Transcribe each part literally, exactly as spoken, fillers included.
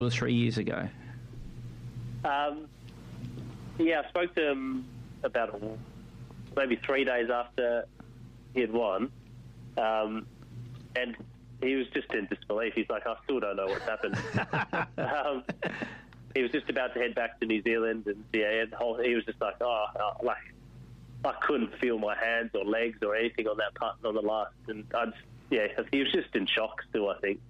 or three years ago? Um, yeah, I spoke to him about a, maybe three days after he had won, um, and he was just in disbelief. He's like, I still don't know what's happened. um, he was just about to head back to New Zealand, and yeah, and the whole, he was just like, oh, oh, like I couldn't feel my hands or legs or anything on that putt on the last, and I just, yeah, he was just in shock still, I think.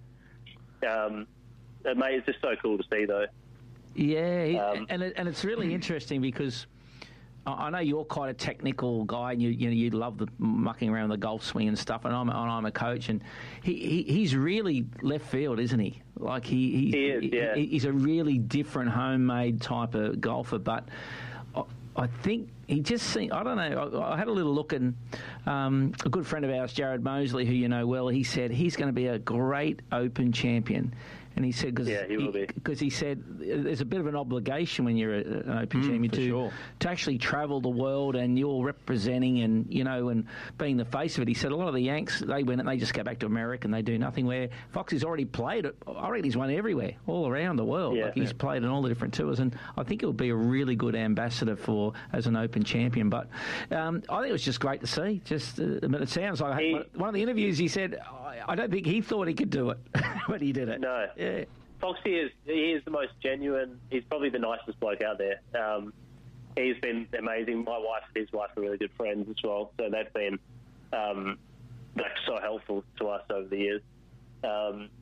Um, and mate, it's just so cool to see, though. Yeah, um, and it, and it's really interesting because I know you're quite a technical guy, and you you know you love the mucking around the golf swing and stuff. And I'm and I'm a coach, and he, he he's really left field, isn't he? Like he he, he is, yeah. he he's a really different homemade type of golfer, but I, I think he just seemed, I don't know, I, I had a little look, and um, a good friend of ours, Jared Mosley, who you know well, he said he's going to be a great Open champion. And he said, cause yeah, he will he, be. Because he said there's a bit of an obligation when you're an Open Mm, champion for to, sure. to actually travel the world, and you're representing and, you know, and being the face of it. He said a lot of the Yanks, they went and they just go back to America and they do nothing, where Foxy's already played it. I reckon he's won everywhere, all around the world. Yeah, like he's yeah. played in all the different tours, and I think he'll be a really good ambassador for as an Open champion. But um, I think it was just great to see. Just, uh, but it sounds like he, one of the interviews he said, I, I don't think he thought he could do it, but he did it. No. Yeah. Foxy is he is the most genuine. He's probably the nicest bloke out there. Um, he's been amazing. My wife and his wife are really good friends as well, so they've been um, like so helpful to us over the years. Um,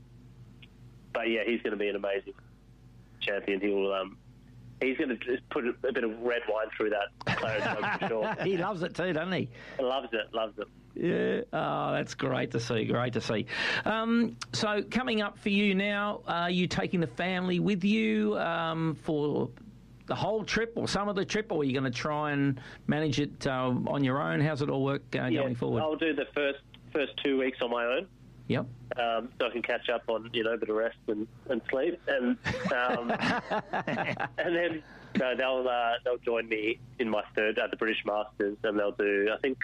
but yeah, he's going to be an amazing champion. He will. Um, he's going to just put a, a bit of red wine through that claret jug for sure. He loves it too, doesn't he? Loves it. Loves it. Yeah, oh, that's great to see, great to see. Um, so coming up for you now, are you taking the family with you um, for the whole trip or some of the trip, or are you going to try and manage it uh, on your own? How's it all work uh, yeah, going forward? I'll do the first first two weeks on my own. Yep. Um, so I can catch up on, you know, a bit of rest and, and sleep. And um, and then no, they'll uh, they'll join me in my third at the British Masters, and they'll do, I think,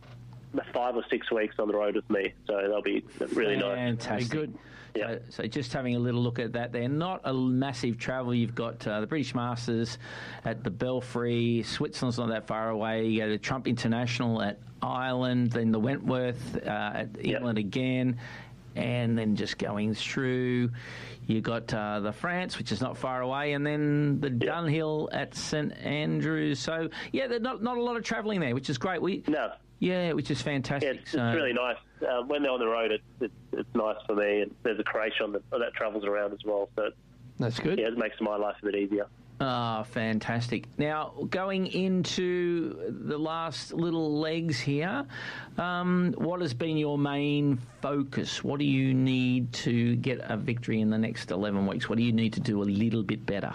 five or six weeks on the road with me, so they'll be really nice. Fantastic. Good. Yeah. So, so just having a little look at that there. Not a massive travel. You've got uh, the British Masters at the Belfry. Switzerland's not that far away. You go to Trump International at Ireland, then the Wentworth uh, at England yep. again, and then just going through. You got uh, the France, which is not far away, and then the yep. Dunhill at St Andrews. So yeah, there's not not a lot of travelling there, which is great. We No. Yeah, which is fantastic. Yeah, it's, so. it's really nice. Uh, when they're on the road, it's, it's it's nice for me, and there's a Croatia on the, that travels around as well, so That's good. yeah, it makes my life a bit easier. Ah, fantastic. Now, going into the last little legs here, um, what has been your main focus? What do you need to get a victory in the next eleven weeks? What do you need to do a little bit better?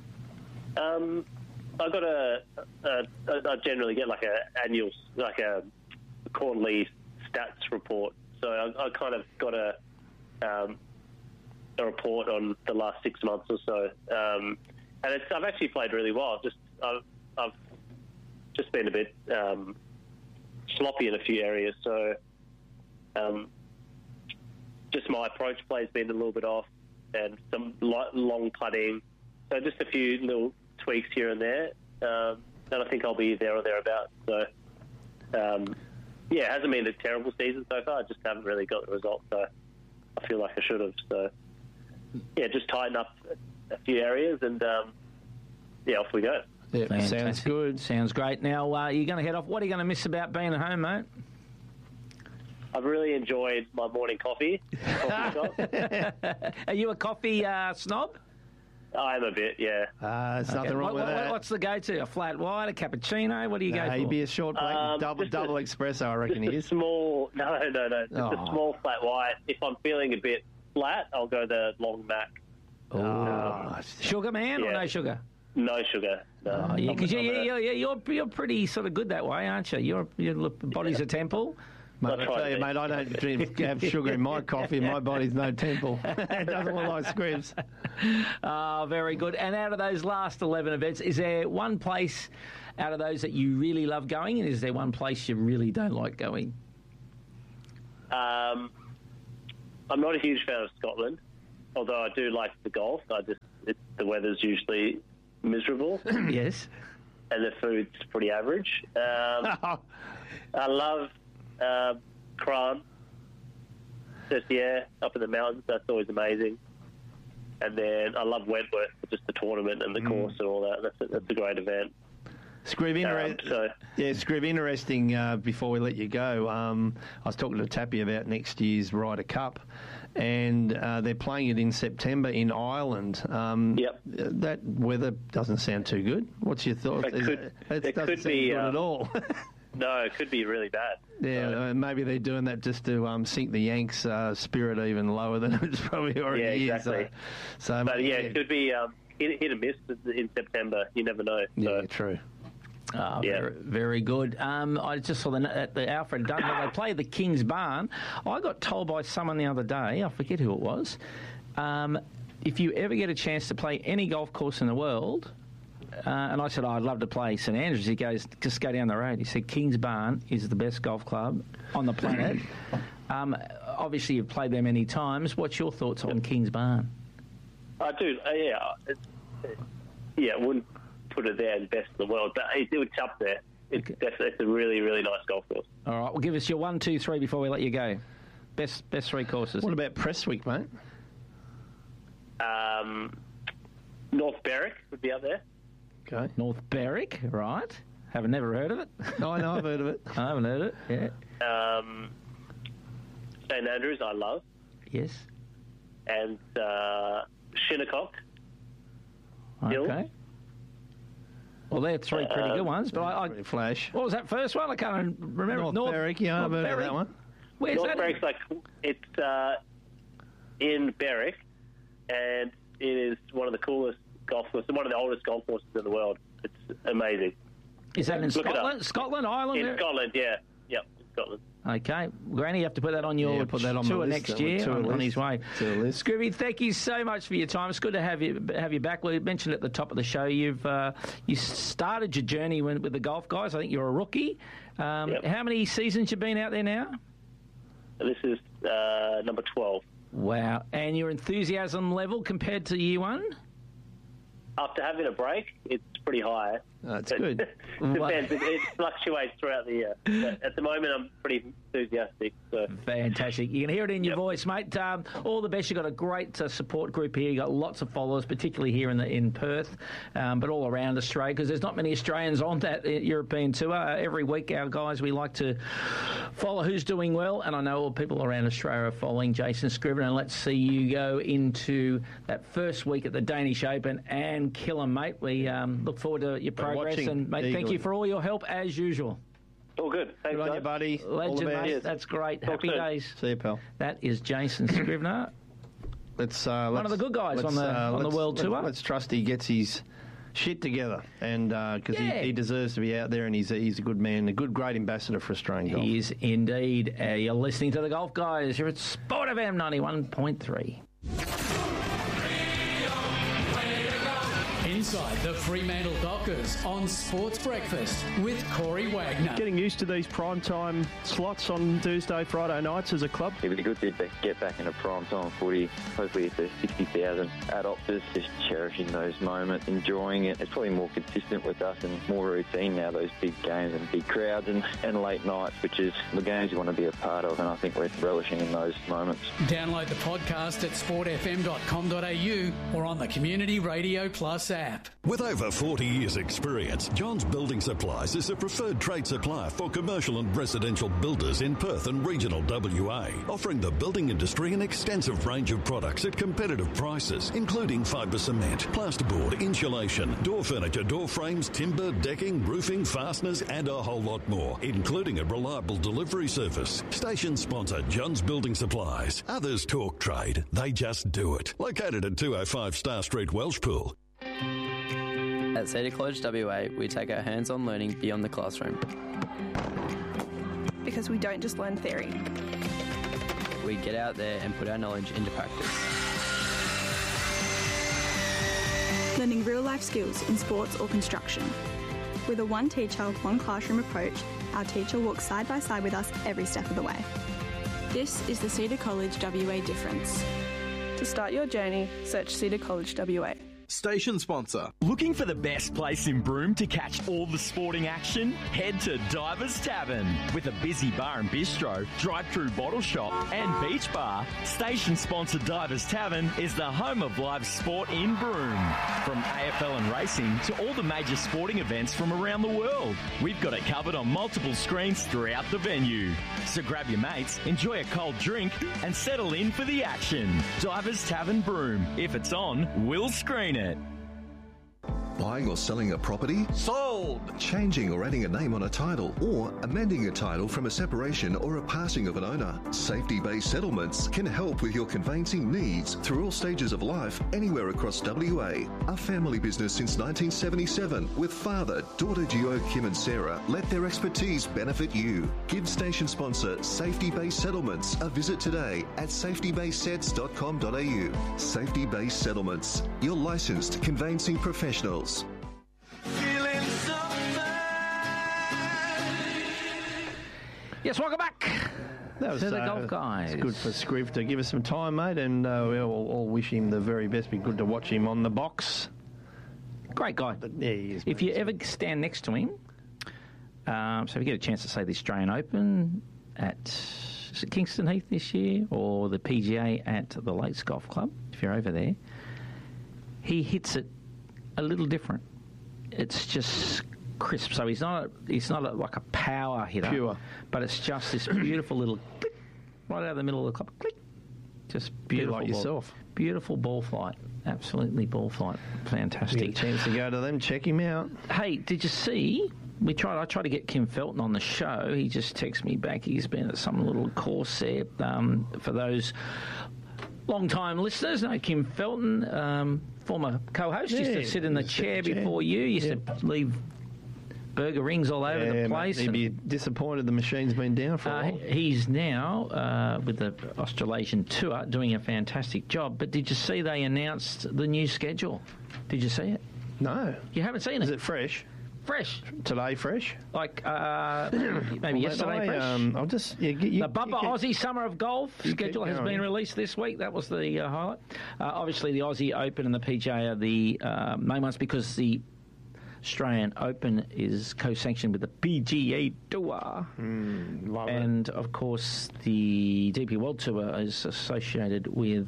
Um, I got a, a, a I generally get like a annual, like a quarterly stats report. So I, I kind of got a um, a report on the last six months or so, um, and it's, I've actually played really well. Just I've, I've just been a bit um, sloppy in a few areas. So um, just my approach play's been a little bit off, and some light, long putting. So just a few little tweaks here and there, um, and I think I'll be there or thereabouts. So, um, yeah, it hasn't been a terrible season so far. I just haven't really got the results, so I feel like I should have. So, yeah, just tighten up a few areas, and um, yeah, off we go. Yeah, Fantastic. sounds good. Sounds great. Now, uh, you're going to head off. What are you going to miss about being at home, mate? I've really enjoyed my morning coffee. coffee shop. Are you a coffee uh, snob? I am a bit, yeah. Uh, there's nothing Okay. wrong What- with what- that. What's the go-to? A flat white, a cappuccino? What do you Nah, go for? he'd be a short black, Um, double just a- double espresso, I reckon he Just a is. small, no, no, no, just Oh. a small flat white. If I'm feeling a bit flat, I'll go the long Mac. Oh, Sugar man or Yeah. no sugar? No sugar. No. Oh, yeah, I'm- because you, I'm you, a- you, you, you're you're pretty sort of good that way, aren't you? Your your body's a temple. Mate, I I try tell to you, be. mate, I don't drink, have sugar in my coffee. My body's no temple. It doesn't look like scribs. Oh, very good. And out of those last eleven events, is there one place out of those that you really love going, and is there one place you really don't like going? Um, I'm not a huge fan of Scotland. although I do like the golf, I just it, the weather's usually miserable. Yes. And the food's pretty average. Um, I love uh, Cran, Cessier, up in the mountains. That's always amazing. And then I love Wentworth, just the tournament and the mm. course and all that. That's a, that's a great event. Scrib, inter- um, so. yeah, Scrib, interesting, uh, before we let you go, um, I was talking to Tappy about next year's Ryder Cup, and uh, they're playing it in September in Ireland. Um, yep. That weather doesn't sound too good. What's your thoughts? It could, it, it doesn't could sound be good um, at all. No, it could be really bad. Yeah, so. uh, maybe they're doing that just to um, sink the Yanks' uh, spirit even lower than it's probably already yeah, exactly. is. So, so but yeah, yeah, it could be um, hit, hit and miss in September. You never know. So. Yeah, true. Oh, yeah. very, very good. Um, I just saw the, at the Alfred Dunhill, they play the King's Barn. I got told by someone the other day, I forget who it was, um, if you ever get a chance to play any golf course in the world, uh, and I said, oh, I'd love to play St Andrews. He goes, just go down the road. He said, King's Barn is the best golf club on the planet. um, obviously, you've played there many times. What's your thoughts on King's Barn? I do, uh, yeah. It, it, yeah, it wouldn't put it there as best in the world, but it, it's up there. It's, okay. definitely, it's a really, really nice golf course. All right, well, give us your one, two, three before we let you go. Best best three courses. What about Prestwick, mate? Um, North Berwick would be up there. Okay. North Berwick, right. Haven't never heard of it. No, I know, I've heard of it. I haven't heard it, yeah. Um, St Andrews, I love. Yes. And uh, Shinnecock. Okay. Hill. Well, they're three pretty uh, good ones, but I, I flash. What was that first one? I can't remember. North, North Berwick, yeah, I've heard of that one. Where's North that? Berwick's like it's uh, in Berwick, and it is one of the coolest golf courses, one of the oldest golf courses in the world. It's amazing. Is that in Look Scotland? Scotland, Ireland? In Scotland, yeah, yep, in Scotland. Okay, Granny, you have to put that on your yeah, put that on tour list, next year. On, on his way. Scooby, thank you so much for your time. It's good to have you have you back. We mentioned at the top of the show you've uh, you started your journey with, with the golf guys. I think you're a rookie. Um, yep. How many seasons you been out there now? This is uh, number twelve. Wow! And your enthusiasm level compared to year one? After having a break, it's pretty high. That's good. Depends. It, it fluctuates throughout the year. But at the moment, I'm pretty enthusiastic. So. Fantastic. You can hear it in your yep. voice, mate. Um, all the best. You've got a great uh, support group here. You've got lots of followers, particularly here in the, in Perth, um, but all around Australia, because there's not many Australians on that European tour. Uh, every week, our guys, we like to follow who's doing well, and I know all people around Australia are following Jason Scrivener, and let's see you go into that first week at the Danish Open and kill 'em, mate. We um, look forward to your progress, and mate, eagerly. Thank you for all your help as usual. All good. Thanks, good on you, buddy. Legend, mate. That's great. Talk Happy soon. days. See you, pal. That is Jason Scrivener. Let's, uh, let's, one of the good guys on the uh, on the world let's, tour. Let's trust he gets his shit together, and because uh, yeah. he, he deserves to be out there, and he's a, he's a good man, a good, great ambassador for Australian golf. He is indeed. Uh, you're listening to the Golf Guys here at Sport F M ninety-one point three. Inside the Fremantle Dockers on Sports Breakfast with Corey Wagner. Getting used to these primetime slots on Thursday, Friday nights as a club. It'd be good to get back into primetime footy. Hopefully it's a sixty thousand adopters, just cherishing those moments, enjoying it. It's probably more consistent with us and more routine now, those big games and big crowds and, and late nights, which is the games you want to be a part of, and I think we're relishing in those moments. Download the podcast at sport f m dot com dot a u or on the Community Radio Plus app. With over forty years' experience, Johns Building Supplies is a preferred trade supplier for commercial and residential builders in Perth and regional W A, offering the building industry an extensive range of products at competitive prices, including fibre cement, plasterboard, insulation, door furniture, door frames, timber, decking, roofing, fasteners, and a whole lot more, including a reliable delivery service. Station sponsor Johns Building Supplies. Others talk trade, they just do it. Located at two oh five Star Street, Welshpool. At Cedar College W A, we take our hands-on learning beyond the classroom. Because we don't just learn theory. We get out there and put our knowledge into practice. Learning real-life skills in sports or construction. With a one teacher, one classroom approach, our teacher walks side by side with us every step of the way. This is the Cedar College W A difference. To start your journey, search Cedar College W A. Station sponsor. Looking for the best place in Broome to catch all the sporting action? Head to Divers Tavern. With a busy bar and bistro, drive-through bottle shop and beach bar, station sponsor Divers Tavern is the home of live sport in Broome. From A F L and racing to all the major sporting events from around the world, we've got it covered on multiple screens throughout the venue. So grab your mates, enjoy a cold drink and settle in for the action. Divers Tavern Broome. If it's on, we'll screen it. Buying or selling a property? Sold! Changing or adding a name on a title, or amending a title from a separation or a passing of an owner. Safety Bay Settlements can help with your conveyancing needs through all stages of life, anywhere across W A. A family business since nineteen seventy-seven, with father, daughter Gio, Kim and Sarah, let their expertise benefit you. Give station sponsor Safety Bay Settlements a visit today at safety bay sets dot com dot a u. Safety Bay Settlements, your licensed conveyancing professionals. Yes, welcome back. That was to the uh, Golf Guys. It's good for Scriv to give us some time, mate, and uh, we all, all wish him the very best. Be good to watch him on the box. Great guy. But, yeah, he is. If you ever stand next to him, um, so if you get a chance to say the Australian Open at is it Kingston Heath this year, or the P G A at the Lakes Golf Club, if you're over there, he hits it a little different. It's just crisp. So he's not a, he's not a, like a power hitter, Pure. but it's just this beautiful little click right out of the middle of the club. Click. Just beautiful. like ball. yourself. Beautiful ball flight. Absolutely ball flight. Fantastic. Get a chance to go to them, check him out. Hey, did you see? We tried. I tried to get Kim Felton on the show. He just texted me back. He's been at some little course there. Um, for those long-time listeners, know Kim Felton, um, former co-host, Yeah, used to sit in the chair before you. Used Yeah. to leave burger rings all over yeah, the place. Mate, he'd be disappointed the machine's been down for a Uh, while. he's now uh, with the Australasian Tour doing a fantastic job. But did you see they announced the new schedule? Did you see it? No. You haven't seen it? Is it fresh? Fresh. Today fresh? Like uh, maybe Well, yesterday I, fresh? Um, I'll just... Yeah, you, The Bubba you Aussie Summer of Golf you schedule keep has going. been released this week. That was the uh, highlight. Uh, obviously, the Aussie Open and the P G A are the uh, main ones because the Australian Open is co-sanctioned with the P G A Tour. Mm, love and, of course, the D P World Tour is associated with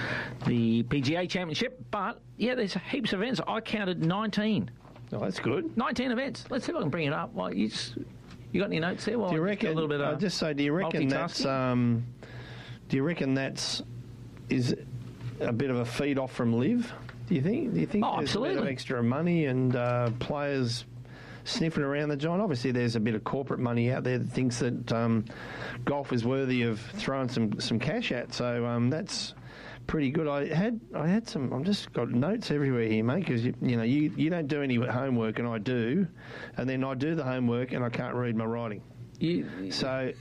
the P G A Championship. But, yeah, there's heaps of events. I counted nineteen. Oh, that's good. nineteen events. Let's see if I can bring it up. Well, you, just, you got any notes there? Well, Do you I just reckon? got a little bit of I'll just say, do you reckon that's? multitasking? Um, do you reckon that's is a bit of a feed off from Liv? Do you think? Do you think Oh, there's a bit of absolutely. extra money and uh, players sniffing around the joint? Obviously, there's a bit of corporate money out there that thinks that um, golf is worthy of throwing some, some cash at. So um, that's pretty good. I had I had some. I've just got notes everywhere here, mate. Because you, you know you, you don't do any homework and I do, and then I do the homework and I can't read my writing. You, so,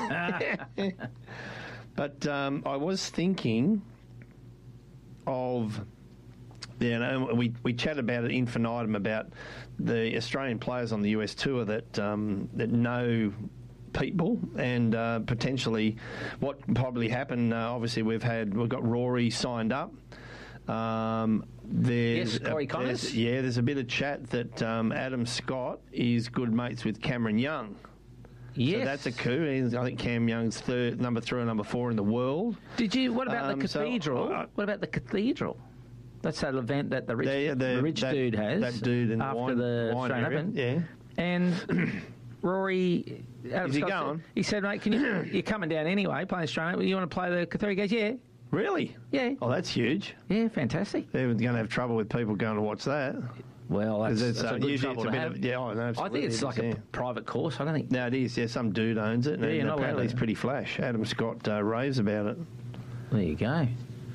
but um, I was thinking of. Yeah, no, we we chat about it infinitum about the Australian players on the U S tour that um, that know people and uh, potentially what probably happened. Uh, obviously, we've had we've got Rory signed up. Um, there's Yes, Corey a, Connors. there's- yeah, there's a bit of chat that um, Adam Scott is good mates with Cameron Young. Yes. So that's a coup. He's- I think Cam Young's third, number three or number four in the world. Did you? What about Um, the so, cathedral? uh, what about the cathedral? That's that event that the rich, The- the- the rich that- dude has. that dude in the after wine- the wine Australian area, Open. yeah. And Rory, Adam Is he Scott said- going? he said, "Mate, can you? You're coming down anyway, playing Australian. Open. You want to play the cathedral?" He goes, "Yeah, Really? yeah, Oh, that's huge. yeah, fantastic." They're going to have trouble with people going to watch that. Well, that's, 'Cause it's, that's uh, a good usually trouble it's a to bit have. of- yeah, oh, no, I absolutely think it's it like is, a yeah. p- private course. I don't think. No, it is. Yeah, some dude owns it, and Yeah, you're not allowed apparently to- he's pretty flash. Adam Scott uh, raves about it. There you go.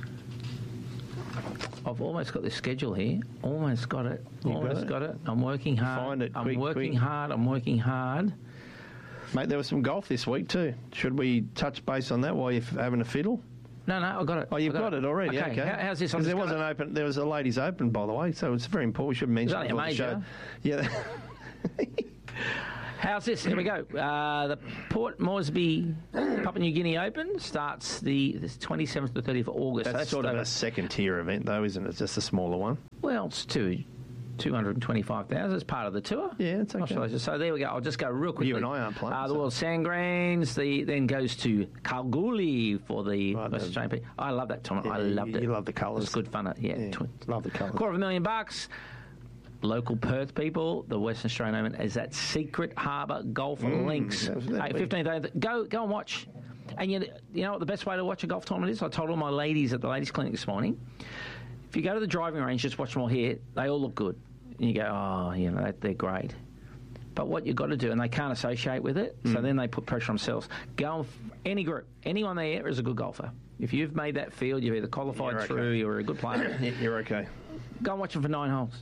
I've almost got this schedule here. Almost got it. You got almost it? got it. I'm working hard. Find it I'm quick, working quick. hard. I'm working hard. Mate, there was some golf this week too. Should we touch base on that while you're having a fiddle? No, no, I got it. Oh, you've I got, it already. Okay, Okay. How, how's this? I'm 'Cause just there was gonna- an open. There was a ladies' open, by the way, so it's very important. We should mention only it a before the major. show. Yeah. How's this? Here we go. Uh, the Port Moresby Papua New Guinea Open starts the, the twenty-seventh to thirtieth of August. That's, That's sort of a second-tier event, though, isn't it? It's just a smaller one. Well, it's two. two hundred twenty-five thousand as part of the tour. Yeah, it's okay. So there we go. I'll just go real quickly. You and I aren't playing. Uh, the so. World Sandgreens, the, then goes to Kalgoorlie for the Right, West Australian. I love that tournament. Yeah, I loved you, it. You love the colours. It's good fun. Yeah, yeah tw- love the colours. Quarter of a million bucks. Local Perth people, the Western Australian Open is at Secret Harbour Golf Mm, Links. Hey, fifteenth, go go and watch. And you, you know what the best way to watch a golf tournament is? I told all my ladies at the ladies' clinic this morning. If you go to the driving range, just watch them all here. They all look good. And you go, oh, you know, they're great. But what you've got to do, and they can't associate with it, mm. so then they put pressure on themselves. Go any group, anyone there is a good golfer. If you've made that field, you've either qualified you're through, okay. you're a good player. You're okay. Go and watch them for nine holes.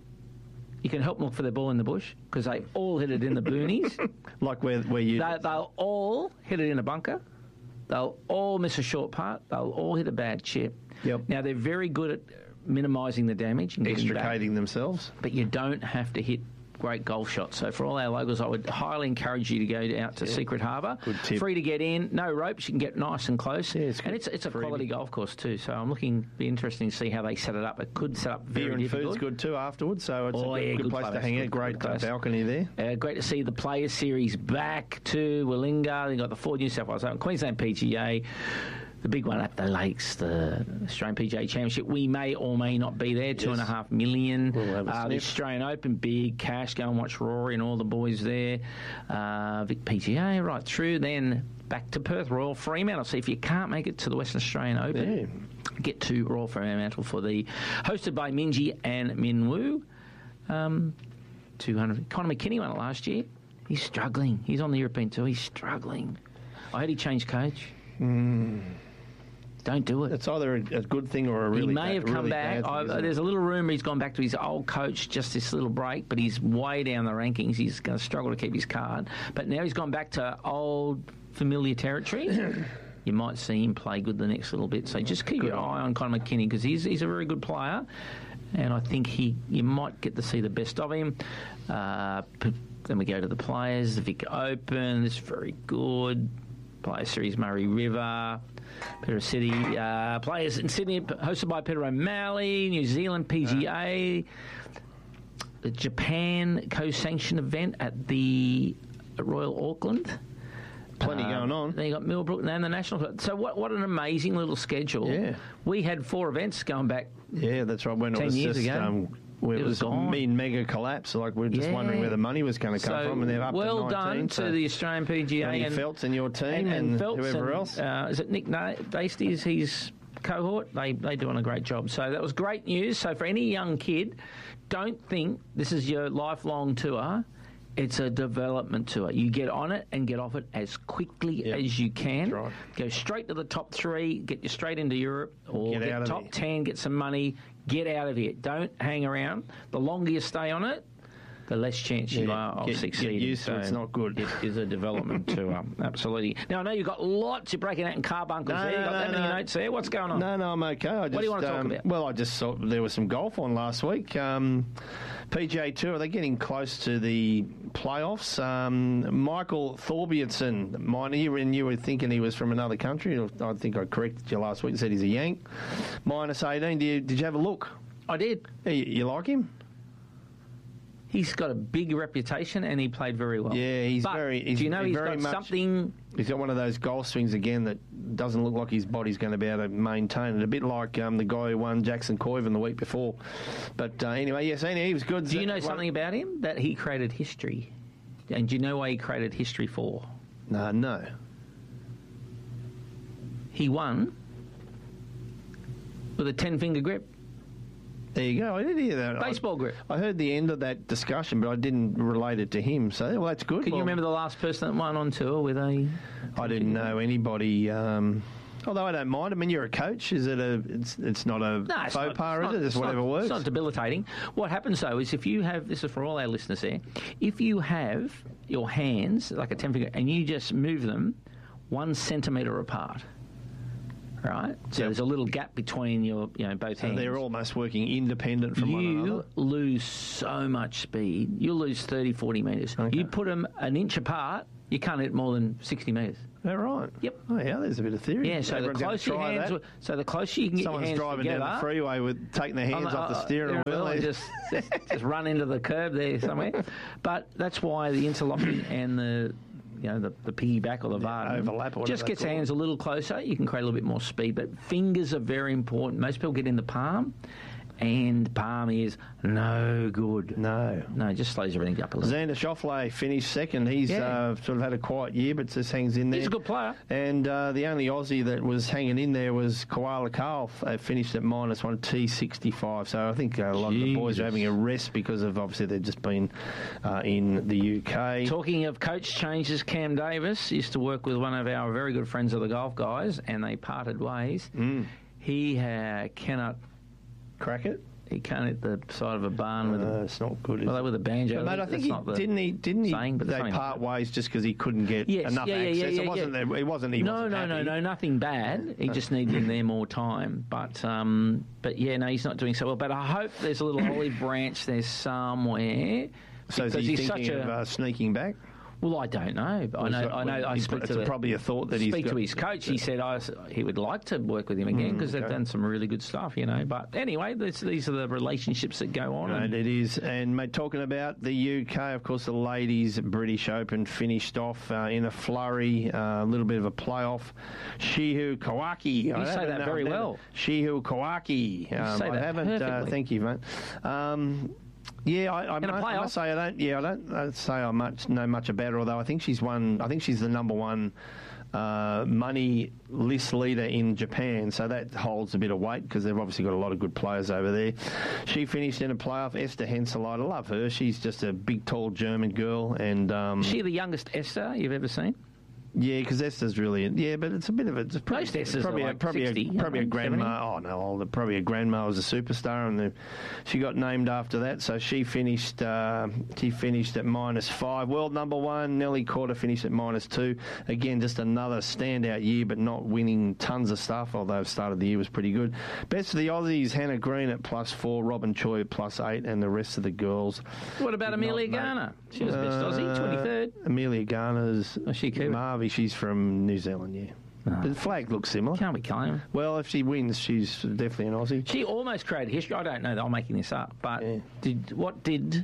You can help them look for their ball in the bush because they all hit it in the boonies. Like where, where you... They, they'll all hit it in a bunker. They'll all miss a short putt. They'll all hit a bad chip. Yep. Now, they're very good at minimising the damage and extricating themselves. But you don't have to hit great golf shots. So for all our locals, I would highly encourage you to go out to yeah. Secret Harbour. Good tip. Free to get in, no ropes. You can get nice and close. Yeah, it's and it's it's a Freebie. Quality golf course too. So I'm looking, be interesting to see how they set it up. It could set up very Beer and difficult. food's good too afterwards. So it's oh, a good, yeah, good, good place place to hang out. Great uh, balcony there. Uh, great to see the Players Series back to Willinga. They got the Ford New South Wales Open, Queensland P G A. The big one at the Lakes, the Australian P G A Championship. We may or may not be there. Two yes. and a half million. We'll uh, the Australian Open, big cash. Go and watch Rory and all the boys there. Uh, Vic P G A right through. Then back to Perth, Royal Fremantle. See if you can't make it to the Western Australian Open. Yeah. Get to Royal Fremantle for the hosted by Minji and Minwoo. Um, two hundred. Conor McKinney won it last year. He's struggling. He's on the European Tour. He's struggling. I heard he changed coach. Mm. Don't do it. It's either a, a good thing or a really He may bad, have come really back. Thing, there's a little rumour he's gone back to his old coach just this little break, but he's way down the rankings. He's going to struggle to keep his card. But now he's gone back to old familiar territory. You might see him play good the next little bit. So just keep good your eye on Conor McKinney because he's he's a very good player, and I think he you might get to see the best of him. Uh, then we go to the Players, the Vic Open. This is very good. Player Series, Murray River, Peter City. Uh, players in Sydney, hosted by Peter O'Malley. New Zealand P G A. The Japan co-sanctioned event at the Royal Auckland. Plenty um, going on. Then you got Millbrook and the National. So what what an amazing little schedule. Yeah. We had four events going back. Yeah, that's right. When ten it was years just, ago. Um, Where it, it was, was a mean mega collapse. Like we we're just yeah. wondering where the money was going to come so from, and they're up well to nineteen. Done so to the Australian P G A and, and Phelps and your team and, and, and Phelps whoever and, else. Uh, is it Nick Na- Basties? His cohort. They they doing a great job. So that was great news. So for any young kid, don't think this is your lifelong tour. It's a development tour. You get on it and get off it as quickly yep. as you can. That's right. Go straight to the top three, get you straight into Europe, or get, get out top of ten, get some money, get out of here. Don't hang around. The longer you stay on it, the less chance you yeah, are of get, succeeding. Get used to so it's not good. It is a development tour, absolutely. Now, I know you've got lots you're breaking out in carbuncles no, there. You've got no, that many no. notes there. What's going on? No, no, I'm okay. I just, what do you want to um, talk about? Well, I just saw there was some golf on last week. Um, P G A Tour, are they getting close to the playoffs? Um, Michael Thorbjornsen, mine, you, and you were thinking he was from another country. I think I corrected you last week and said he's a Yank. minus eighteen. Did you, did you have a look? I did. You, you like him? He's got a big reputation and he played very well. Yeah, he's but very. He's do you know he's very got much, something? He's got one of those golf swings again that doesn't look like his body's going to be able to maintain it. A bit like um, the guy who won Jackson Coyven the week before. But uh, anyway, yes, anyway, he was good. Do you know something about him? That he created history. And do you know why he created history for? No, no. He won with a ten-finger grip. There you go. I did hear that. Baseball I, grip. I heard the end of that discussion, but I didn't relate it to him. So, well, that's good. Can well, you remember the last person that won on tour with a... I didn't know anybody... Um, although I don't mind. I mean, you're a coach. Is it a... It's, it's not a no, it's faux not, pas, it's is it? It's whatever not, works. It's not debilitating. What happens, though, is if you have... This is for all our listeners there. If you have your hands, like a ten-finger, and you just move them one centimetre apart... right? So Yep. there's a little gap between your, you know, both So hands. they're almost working independent from one you another. lose so much speed. You lose thirty, forty metres. You put them an inch apart, you can't hit more than sixty metres. Is that right? Yep. Oh, yeah, there's a bit of theory. Yeah, so Everyone's the gonna closer your try hands, that. so the closer you can get Someone's your hands driving together, down the freeway with taking their hands I'm, off the uh, steering yeah, wheel. well, They- just, just just run into the curb there somewhere. But that's why the interlocking and the you know the, the piggyback or the Varden overlap or whatever just gets they call hands a little closer. You can create a little bit more speed, but fingers are very important. Most people get in the palm. And palm is no good. No. No, just slows everything up a little. Xander Schauffele finished second. He's Yeah. uh, sort of had a quiet year, but just hangs in there. He's a good player. And uh, the only Aussie that was hanging in there was Koala Carl, uh, finished at minus one T sixty-five. So I think uh, a lot of the boys are having a rest because of obviously they've just been uh, in the U K. Talking of coach changes, Cam Davis used to work with one of our very good friends of the Golf Guys, and they parted ways. Mm. He uh, cannot crack it. He can't hit the side of a barn with Uh, a. it's not good. Is Well, it? they with a banjo. But, mate, I That's think he not the didn't he didn't he saying, but they there's something part like ways just because he couldn't get Yes, enough yeah, yeah, access. yeah, yeah, it wasn't. yeah. It wasn't. He no, wasn't no, happy. no, no, nothing bad. He just needed him there more time. But um, but yeah, no, he's not doing so well. But I hope there's a little olive branch there somewhere. So is because he he's thinking such of a, uh, sneaking back? Well, I don't know. But I know. I know. I He's- speak it's to the, probably a thought that he's speak got- to his coach. He said I, he would like to work with him again Mm, because they've okay. done some really good stuff, you know. But anyway, this, these are the relationships that go on. Right, and- it is. And, mate, talking about the U K, of course, the ladies' British Open finished off uh, in a flurry, uh, a little bit of a playoff. Shihu Kawaki. You say that very well. Shihu Kawaki. Um, say I that haven't. Uh, perfectly. thank you, mate. Um, yeah, I, I, In a must, I playoff? must say I don't. Yeah, I don't, I don't say I much know much about her. Although I think she's won. I think she's the number one uh, money list leader in Japan, so that holds a bit of weight because they've obviously got a lot of good players over there. She finished in a playoff. Esther Henseleit, I love her. She's just a big, tall German girl, and um, Is she the youngest Esther you've ever seen? yeah, because Esther's really yeah, but it's a bit of a it's probably, Most Esthers probably are a, like probably sixty, a, probably a aren't they? grandma. Oh no, older, probably a grandma was a superstar, and the, she got named after that. So she finished uh, she finished at minus five. World number one, Nelly Corder finished at minus two. Again, just another standout year, but not winning tons of stuff. Although started the year was pretty good. Best of the Aussies, Hannah Green at plus four, Robin Choi at plus eight, and the rest of the girls. What about did not Amelia make- Garner? She was best Aussie, twenty-third. Amelia Garner's Oh, she Cuban? Marvy. She's from New Zealand, yeah. But the flag looks similar. Can't be claimed. Well, if she wins, she's definitely an Aussie. She almost created history. I don't know. I'm making this up. But did what did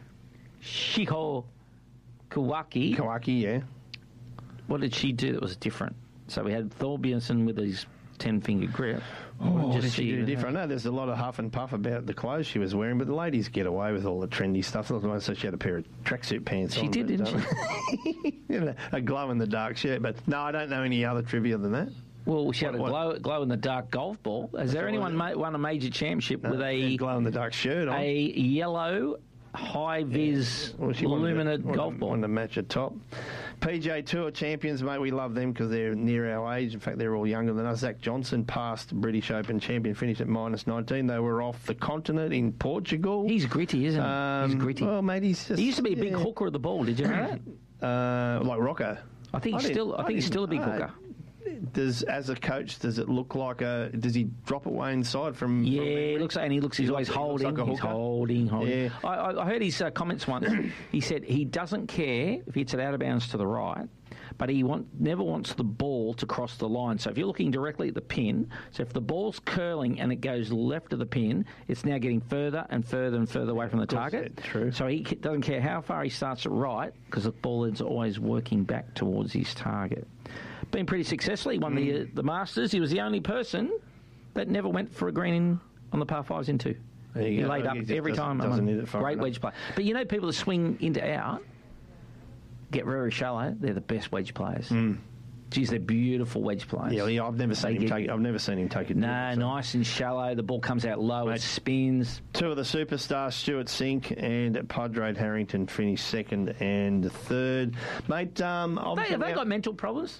Shiho Kawaki? Kawaki, yeah. What did she do that was different? So we had Thorbjornsen with his ten-finger grip. What did did she do with different? I know there's a lot of huff and puff about the clothes she was wearing, but the ladies get away with all the trendy stuff. So she had a pair of tracksuit pants She on. did, but, didn't she? You know, a glow-in-the-dark shirt. But no, I don't know any other trivia than that. Well, she had a What- glow, glow in the dark golf ball. Has there what anyone it- ma- won a major championship No, with a a glow-in-the-dark shirt on. a yellow high vis Well, she wanted luminant to, wanted, golf ball? wanted to match a top. P G A Tour champions, mate, we love them because they're near our age. In fact, they're all younger than us. Zach Johnson, past British Open champion, finished at minus nineteen. They were off the continent in Portugal. He's gritty, isn't he? Um, he's gritty. Well, mate, he's just... he used to be a big yeah. hooker of the ball. Did you know that? Uh, like Rocco. I think he's didn't- still. I think he's didn't still a big know. hooker. Does as a coach, does it look like a? Does he drop it way inside from? Yeah, from he looks like, and he looks. He's He always looks- he looks holding. like a he's hooker. holding, holding. Yeah. I, I I heard his uh, comments once. He said he doesn't care if it's out of bounds to the right, but he want, never wants the ball to cross the line. So if you're looking directly at the pin, so if the ball's curling and it goes left of the pin, it's now getting further and further and further away from the target. yeah, true. So he c- doesn't care how far he starts at right because the ball is always working back towards his target. Been pretty successful. He won the uh, the Masters. He was the only person that never went for a green in, on the par fives in two. There you He go. laid He up just every doesn't- time. doesn't I'm a hit it far great enough. wedge player. But you know, people that swing into out get very shallow. They're the best wedge players. Geez, they're beautiful wedge players. Yeah, yeah, I've never seen They him get- take. I've never seen him take it. No, deep, so. nice and shallow. The ball comes out low. Mate. It spins. Two of the superstars, Stuart Sink and Padraig Harrington, finished second and third. Mate, um, They, obviously have they we got mental problems?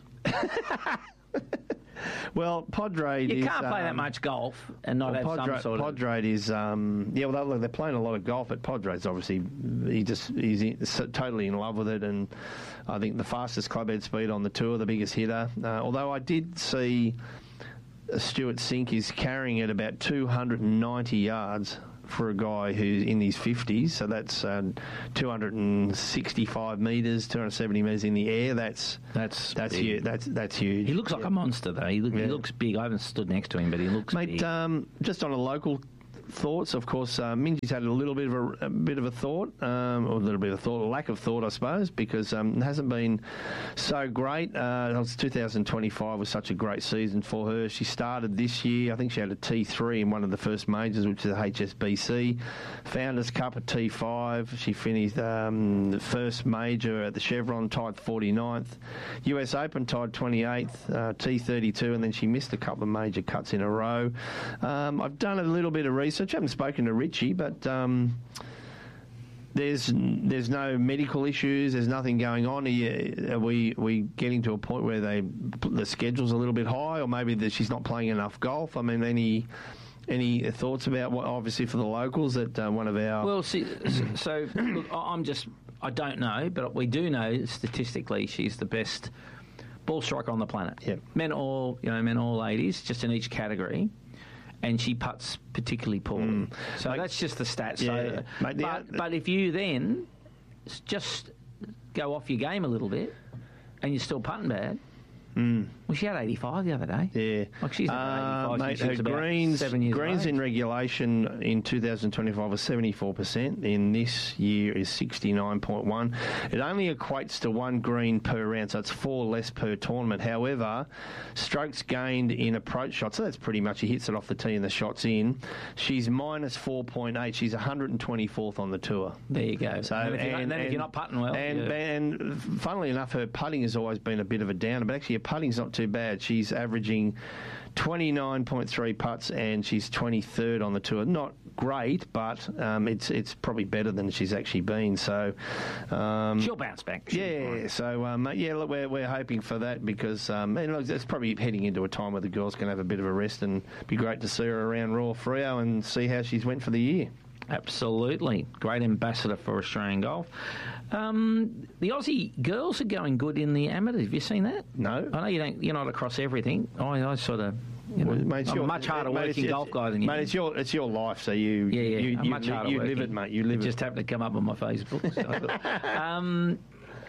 well, Padraig You is, can't play that um, much golf and not Well, have Padraig, some sort of... Padraig is, um, yeah, well, they're, they're playing a lot of golf, but Padraig's obviously, he just, he's in, so totally in love with it, and I think the fastest club head speed on the tour, the biggest hitter. Uh, although I did see Stuart Sink is carrying it about two hundred ninety yards for a guy who's in his fifties, so that's uh, two hundred sixty-five metres, two hundred seventy metres in the air. That's that's that's big. huge. That's that's huge. He looks like yeah. a monster, though. He, look, yeah. he looks big. I haven't stood next to him, but he looks Mate, big. Um, just on a local thoughts, of course, uh, Minji's had a little bit of a, a bit of a thought, um, or a little bit of thought, a lack of thought, I suppose, because um, it hasn't been so great. Uh, twenty twenty-five was such a great season for her. She started this year, I think she had a T three in one of the first majors, which is the H S B C. Founders Cup at T five. She finished um, the first major at the Chevron, tied forty-ninth. U S Open tied twenty-eighth, uh, T thirty-two, and then she missed a couple of major cuts in a row. Um, I've done a little bit of research. I haven't spoken to Richie, but um, there's there's no medical issues. There's nothing going on. Are, you, are we are we getting to a point where they the schedule's a little bit high, or maybe that she's not playing enough golf? I mean, any any thoughts about what? Obviously, for the locals, that uh, one of our well, see, so, so look, I'm just I don't know, but we do know statistically she's the best ball striker on the planet. Yep. Men or you know men or ladies, just in each category. And she putts particularly poorly. Mm. So Mate, that's just the stats. Yeah, so, Mate, but, but if you then just go off your game a little bit and you're still putting bad, mm. well, she had eighty-five the other day. Yeah. Like she's uh, eighty-five. Mate, she her greens, seven years greens in regulation in two thousand twenty-five was seventy-four percent. In this year is sixty-nine point one. It only equates to one green per round, so it's four less per tournament. However, strokes gained in approach shots, so that's pretty much he hits it off the tee and the shot's in. She's minus four point eight. She's one hundred twenty-fourth on the tour. There you go. So, and, if you're, and, then if you're not putting well. And, yeah. and funnily enough, her putting has always been a bit of a downer, but actually her putting's not too bad. She's averaging twenty-nine point three putts and she's twenty-third on the tour. Not great, but um, it's it's probably better than she's actually been. So um, she'll bounce back. She'll yeah. So um, yeah, look, we're we're hoping for that because um, and look, it's probably heading into a time where the girls can have a bit of a rest, and it'd be great to see her around Royal Freo and see how she's went for the year. Absolutely. Great ambassador for Australian golf. Um, the Aussie girls are going good in the amateur. Have you seen that? No. I know you don't, you're not across everything. I, I sort of, you know, well, mate, I'm a much harder mate, working golf guy than you. Mate, it's your, it's your life, so you, yeah, yeah, you, I'm you, much you, harder you working. live it, mate. You live it. it. Just happened to come up on my Facebook. So um,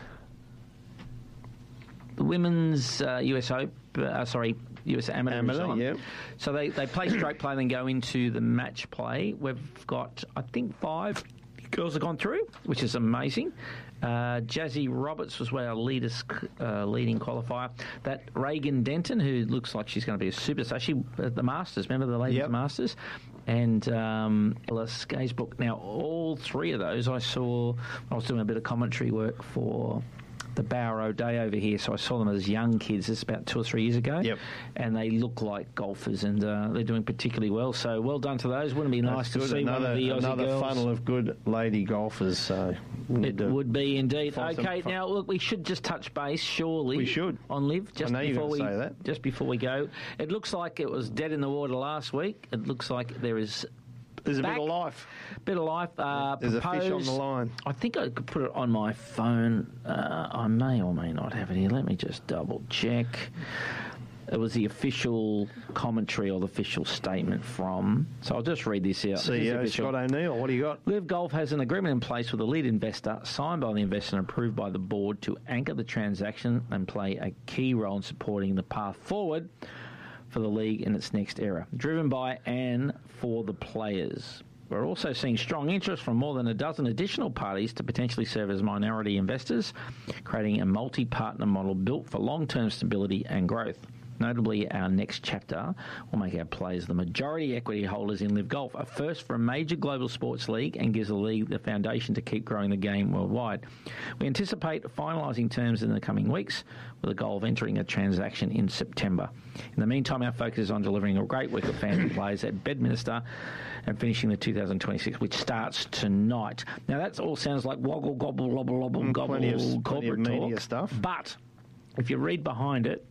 the women's uh, U S Open, uh, sorry, U S Amateur. Amateur, yeah. So they, they play stroke play and then go into the match play. We've got, I think, five girls have gone through, which is amazing. Uh, Jazzy Roberts was our leaders, uh, leading qualifier. That Reagan Denton, who looks like she's going to be a superstar. She at the Masters, remember the ladies' yep. Masters? And um, Ella Skaysbrook. Now, all three of those I saw when I was doing a bit of commentary work for the Bowro Day over here, so I saw them as young kids. This is about two or three years ago. Yep. And they look like golfers, and uh, they're doing particularly well. So well done to those. Wouldn't it be nice That's to good. see another, one of the Aussie another girls? funnel of good lady golfers. So it would be indeed. Okay, some, now look, we should just touch base, surely. We should on Liv just I know before you're we say that. just before we go. It looks like it was dead in the water last week. It looks like there is. There's back. a bit of life. Bit of life. Uh, There's proposed, a fish on the line. I think I could put it on my phone. Uh, I may or may not have it here. Let me just double check. It was the official commentary or the official statement from. So I'll just read this out. C E O Scott O'Neill, what do you got? Liv Golf has an agreement in place with the lead investor, signed by the investor and approved by the board to anchor the transaction and play a key role in supporting the path forward for the league in its next era, driven by and for the players. We're also seeing strong interest from more than a dozen additional parties to potentially serve as minority investors, creating a multi-partner model built for long-term stability and growth. Notably, our next chapter will make our players the majority equity holders in Liv Golf, a first for a major global sports league, and gives the league the foundation to keep growing the game worldwide. We anticipate finalising terms in the coming weeks, with the goal of entering a transaction in September. In the meantime, our focus is on delivering a great week of fans and players at Bedminster and finishing the two thousand twenty-six, which starts tonight. Now, that all sounds like woggle, gobble, lobble, lobble, mm, gobble, plenty of, corporate plenty of media talk. stuff. But if you read behind it,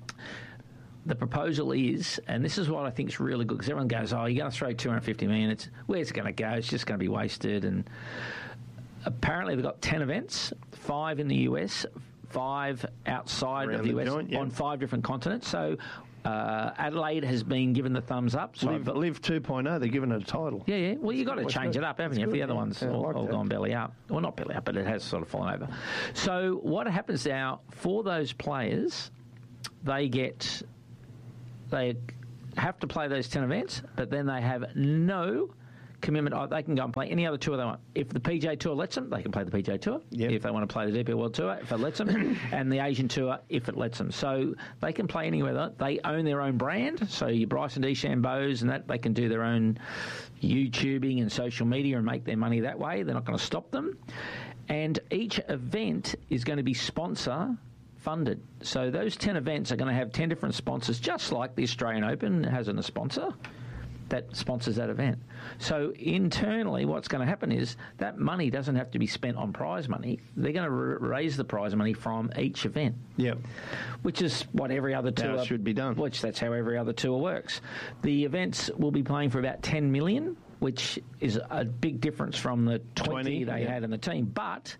the proposal is, and this is what I think is really good, because everyone goes, oh, you're going to throw two hundred fifty million dollars, it's, where's it going to go? It's just going to be wasted. And apparently they've got ten events, five in the U S, five outside Around of the U S, joint, yeah. on five different continents. So Uh, Adelaide has been given the thumbs up. So Live, Live two point oh, they're giving it a title. Yeah, yeah. Well, you've got to What's change good? it up, haven't It's you? If good, the other yeah. one's Yeah, I all, like all that. gone belly up. Well, not belly up, but it has sort of fallen over. So what happens now, for those players, they get... They have to play those ten events, but then they have no commitment. Oh, they can go and play any other tour they want. If the P G A Tour lets them, they can play the P G A Tour. Yep. If they want to play the D P World Tour, if it lets them, and the Asian Tour, if it lets them. So they can play anywhere. They own their own brand. So your Bryson DeChambeau's and that, they can do their own YouTubing and social media and make their money that way. They're not going to stop them. And each event is going to be sponsor funded. So those ten events are going to have ten different sponsors, just like the Australian Open has a sponsor that sponsors that event. So internally, what's going to happen is that money doesn't have to be spent on prize money. They're going to r- raise the prize money from each event. Yep. Which is what every other tour How it should be done. Which that's how every other tour works. The events will be playing for about ten million, which is a big difference from the twenty, twenty they yeah. had in the team. But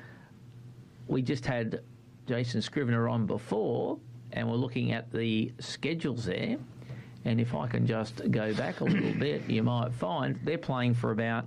we just had Jason Scrivener on before, and we're looking at the schedules there. And if I can just go back a little bit, you might find they're playing for about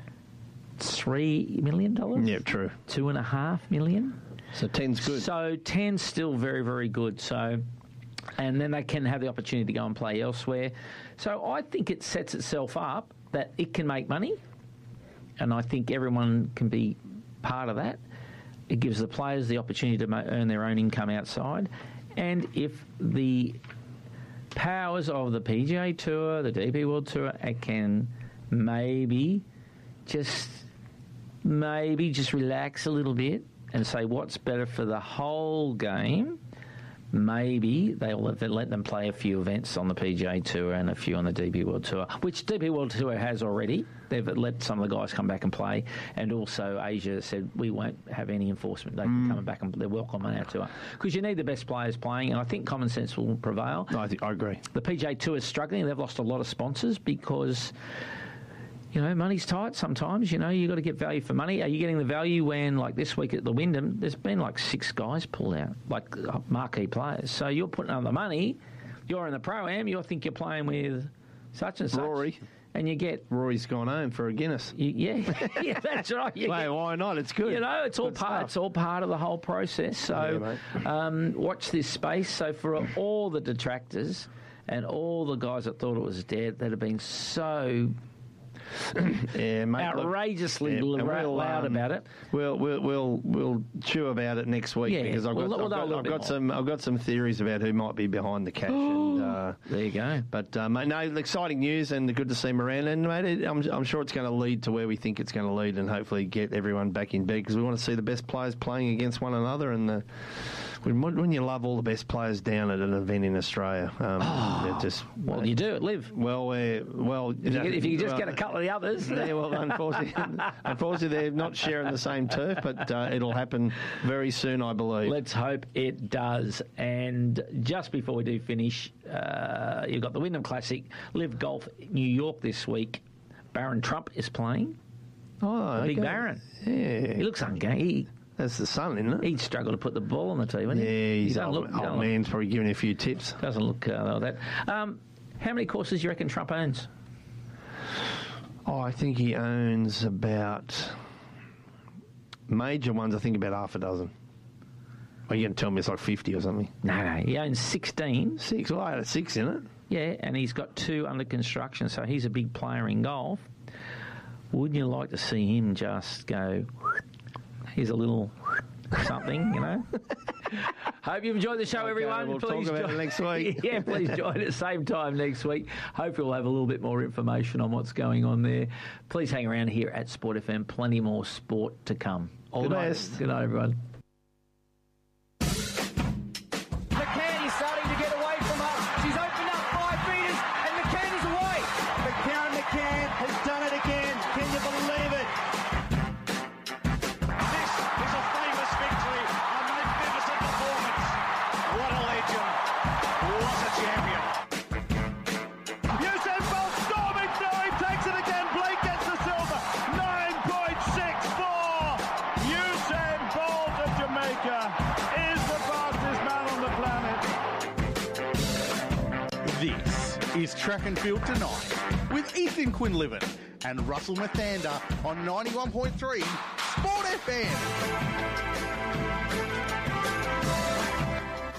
three million dollars. Yeah, true. Two and a half million. So ten's good. So ten's still very, very good. So, and then they can have the opportunity to go and play elsewhere. So I think it sets itself up that it can make money, and I think everyone can be part of that. It gives the players the opportunity to ma- earn their own income outside, and if the powers of the P G A Tour, the D P World Tour, it can maybe just maybe just relax a little bit and say what's better for the whole game. Maybe they'll let, let them play a few events on the P G A Tour and a few on the D P World Tour, which D P World Tour has already. They've let some of the guys come back and play, and also Asia said we won't have any enforcement. They're mm. coming back and they're welcome on our tour because you need the best players playing, and I think common sense will prevail. No, I, think, I agree. The P G A Tour is struggling. They've lost a lot of sponsors because, you know, money's tight sometimes. You know, you've got to get value for money. Are you getting the value when, like this week at the Wyndham, there's been like six guys pulled out, like marquee players. So you're putting on the money, you're in the Pro-Am, you think you're playing with such and such. Rory. And you get... Rory's gone home for a Guinness. You, yeah, yeah, that's right. You Hey, get, why not? It's good. You know, it's all Good part. stuff. It's all part of the whole process. So, Yeah, um, watch this space. So, for all the detractors and all the guys that thought it was dead, that have been so yeah, mate, outrageously look, yeah, loud we'll, um, about it. We'll we'll we'll we'll chew about it next week Yeah, because I've got we'll- we'll I've know a got, little I've bit got more. some I've got some theories about who might be behind the cash. and uh, There you go. But uh, mate, no, exciting news and good to see Miranda. And mate, it, I'm I'm sure it's going to lead to where we think it's going to lead, and hopefully get everyone back in bed because we want to see the best players playing against one another. And the, when, when you love all the best players down at an event in Australia, um, Oh, it just well, you do it, live. Well, we're, well, If you, get- if you could just well, get a couple of the others. yeah, well, unfortunately, unfortunately, they're not sharing the same turf, but uh, it'll happen very soon, I believe. Let's hope it does. And just before we do finish, uh, you've got the Wyndham Classic, Live Golf New York this week. Barron Trump is playing. Oh, the big okay. Barron. Yeah. He looks ungained. That's the son, isn't it? He'd struggle to put the ball on the tee, wouldn't he? Yeah, he's He doesn't old, look- he old doesn't man's probably giving you a few tips. Doesn't look uh, like that. Um, how many courses do you reckon Trump owns? Oh, I think he owns about major ones. I think about half a dozen. Are you going to tell me it's like fifty or something? No, no, he owns sixteen. Six? Well, I had a six in it. Yeah, and he's got two under construction, so he's a big player in golf. Wouldn't you like to see him just go, here's a little something, you know? Hope you've enjoyed the show, Okay, everyone. we'll please talk about join, it next week. yeah, please join at the same time next week. Hopefully we'll have a little bit more information on what's going on there. Please hang around here at Sport F M. Plenty more sport to come. All the night. best. Good night, everyone. McCann is starting to get away from us. She's opened up five metres and McCann is away. But Karen McCann has done it again. Can you believe it? This is a famous victory, a magnificent performance. What a legend. What a champion. Usain Bolt storming through. He takes it again. Blake gets the silver. nine point six four. Usain Bolt is Track and Field Tonight with Ethan Quinlivan and Russell Mathander on ninety-one point three Sport F M.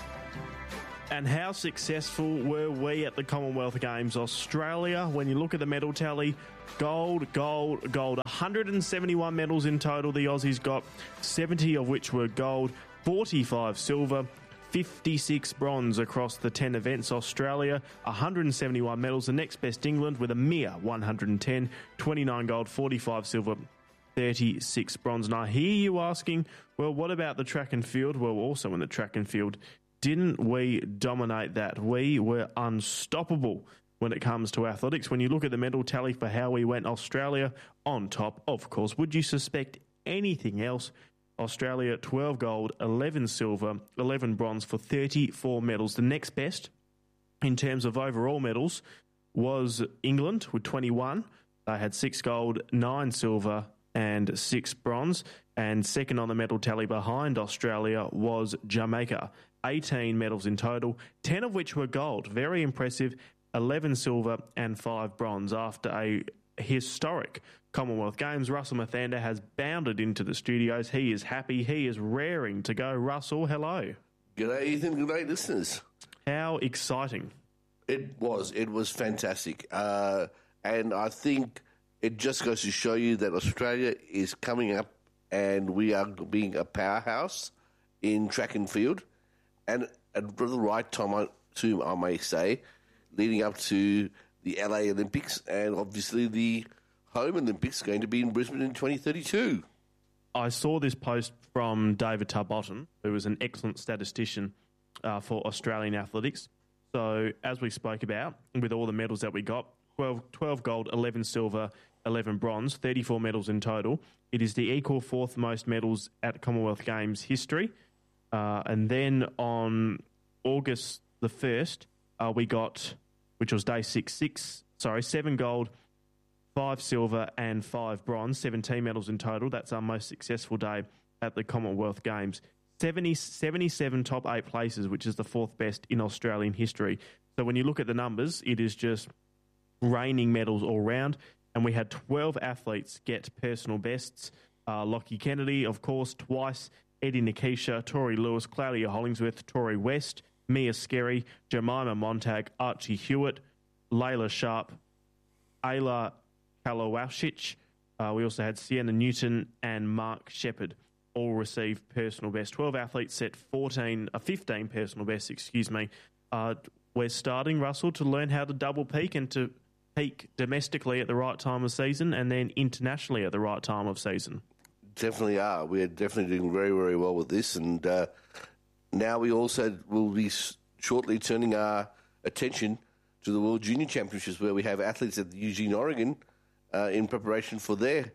And how successful were we at the Commonwealth Games? Australia, when you look at the medal tally, gold, gold, gold. one hundred seventy-one medals in total the Aussies got, seventy of which were gold, forty-five silver, fifty-six bronze across the ten events. Australia, one hundred seventy-one medals. The next best England with a mere one hundred ten, twenty-nine gold, forty-five silver, thirty-six bronze. And I hear you asking, well, what about the track and field? Well, also in the track and field, didn't we dominate that? We were unstoppable when it comes to athletics. When you look at the medal tally for how we went, Australia on top, of course. Would you suspect anything else? Australia, twelve gold, eleven silver, eleven bronze for thirty-four medals. The next best in terms of overall medals was England with twenty-one. They had six gold, nine silver and six bronze. And second on the medal tally behind Australia was Jamaica. eighteen medals in total, ten of which were gold. Very impressive. eleven silver and five bronze after a historic Commonwealth Games. Russell Mathander has bounded into the studios. He is happy. He is raring to go. Russell, hello. G'day, Ethan. G'day, listeners. How exciting. It was. It was fantastic. Uh, and I think it just goes to show you that Australia is coming up and we are being a powerhouse in track and field. And at the right time, I, too, I may say, leading up to the L A Olympics and obviously the home Olympics going to be in Brisbane in twenty thirty-two. I saw this post from David Tarbotton, who is an excellent statistician uh, for Australian athletics. So, as we spoke about, with all the medals that we got, twelve, twelve gold, eleven silver, eleven bronze, thirty-four medals in total. It is the equal fourth most medals at Commonwealth Games history. Uh, and then on August the first, uh, we got, which was day six, six, sorry, seven gold, five silver and five bronze, seventeen medals in total. That's our most successful day at the Commonwealth Games. seventy, seventy-seven top eight places, which is the fourth best in Australian history. So when you look at the numbers, it is just raining medals all round. And we had twelve athletes get personal bests. Uh, Lockie Kennedy, of course, twice. Eddie Nikisha, Tori Lewis, Claudia Hollingsworth, Tori West, Mia Skerry, Jemima Montag, Archie Hewitt, Layla Sharp, Ayla Kalawashich. Uh, we also had Sienna Newton and Mark Shepherd all received personal best. twelve athletes set fourteen, uh, fifteen personal bests, excuse me. Uh, we're starting, Russell, to learn how to double peak and to peak domestically at the right time of season and then internationally at the right time of season. Definitely are. We're definitely doing very, very well with this. And uh, now we also will be shortly turning our attention to the World Junior Championships, where we have athletes at Eugene, Oregon, uh, in preparation for their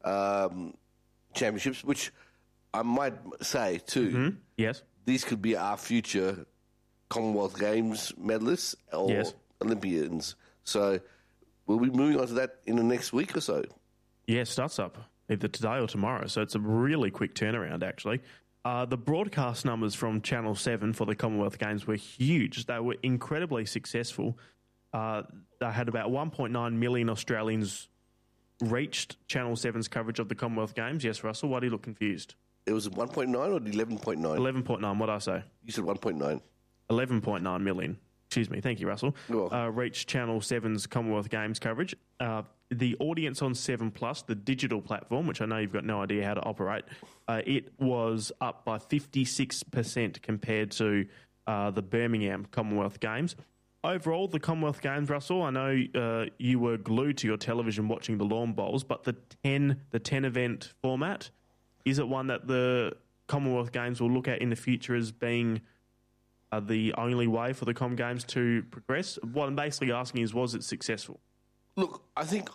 um, championships, which I might say, too. Mm-hmm. Yes. These could be our future Commonwealth Games medalists or yes. Olympians. So we'll be moving on to that in the next week or so. Yeah, it starts up either today or tomorrow, so it's a really quick turnaround, actually. Uh, the broadcast numbers from Channel seven for the Commonwealth Games were huge. They were incredibly successful. Uh, they had about one point nine million Australians reached Channel seven's coverage of the Commonwealth Games. Yes, Russell, why do you look confused? It was one point nine or eleven point nine? eleven point nine, what did I say? You said one point nine. eleven point nine million. Excuse me, thank you, Russell. Uh, reached Channel seven's Commonwealth Games coverage. Uh, the audience on seven Plus, the digital platform, which I know you've got no idea how to operate, uh, it was up by fifty-six percent compared to uh, the Birmingham Commonwealth Games. Overall, the Commonwealth Games, Russell, I know uh, you were glued to your television watching the lawn bowls, but the ten the ten event format, is it one that the Commonwealth Games will look at in the future as being uh, the only way for the Com Games to progress? What I'm basically asking is, was it successful? Look, I think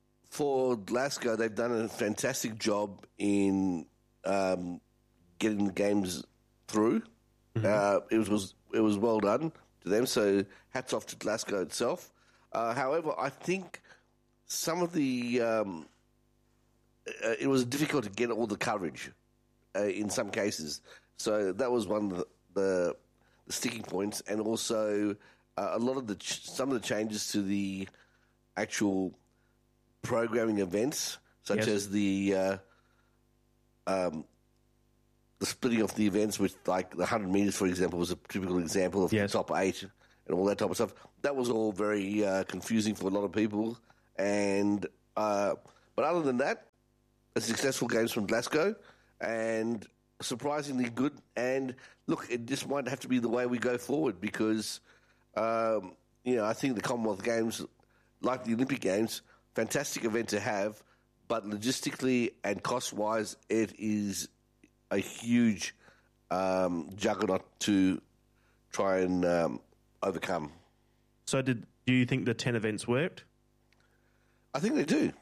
for Glasgow, they've done a fantastic job in um, getting the games through. Mm-hmm. Uh, it was, was it was well done to them, so hats off to Glasgow itself. Uh, however, I think some of the um, uh, it was difficult to get all the coverage uh, in some cases, so that was one of the, the, the sticking points, and also uh, a lot of the ch- some of the changes to the actual programming events, such Yes. as the uh, um, the splitting of the events, with like the one hundred metres, for example, was a typical example of Yes. the top eight and all that type of stuff. That was all very uh, confusing for a lot of people. And uh, but other than that, a successful games from Glasgow and surprisingly good. And look, it just might have to be the way we go forward because um, you know I think the Commonwealth Games, like the Olympic Games, fantastic event to have, but logistically and cost wise, it is a huge um, juggernaut to try and um, overcome. So, did do you think the ten events worked? I think they do.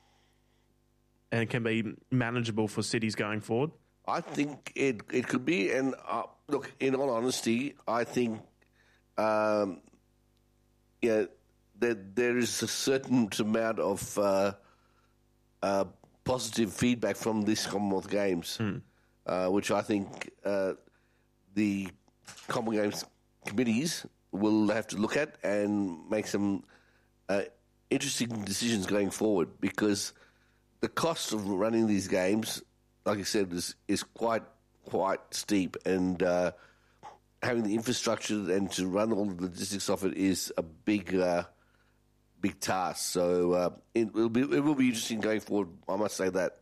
And it can be manageable for cities going forward? I think it it could be. And uh, look, in all honesty, I think um, yeah, that there is a certain amount of uh, uh, positive feedback from this Commonwealth Games, Hmm. uh, which I think uh, the Commonwealth Games committees will have to look at and make some uh, interesting decisions going forward, because the cost of running these games, like I said, is is quite quite steep, and uh, having the infrastructure and to run all the logistics of it is a big uh, big task. So uh, it will be it will be interesting going forward. I must say that.